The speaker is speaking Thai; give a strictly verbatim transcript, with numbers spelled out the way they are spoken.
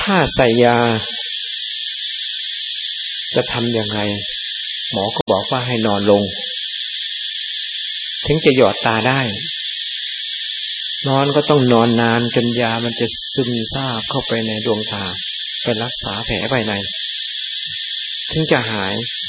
ถ้าใส่ยาจะทำยังไงหมอก็บอกว่าให้นอนลงถึงจะหยอดตาได้นอนก็ต้องนอนนานจนยามันจะซึมซาบเข้าไปในดวงตาไปรักษาแผลภายในถึงจะหาย